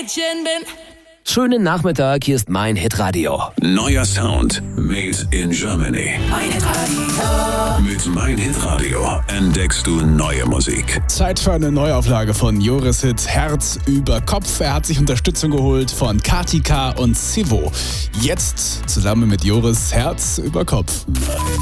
Schönen Nachmittag, hier ist mein Hitradio. Neuer Sound made in Germany. Mein Hitradio. Mit Mein Hitradio entdeckst du neue Musik. Zeit für eine Neuauflage von Joris Hit Herz über Kopf. Er hat sich Unterstützung geholt von Katika und Sivo. Jetzt zusammen mit Joris Herz über Kopf.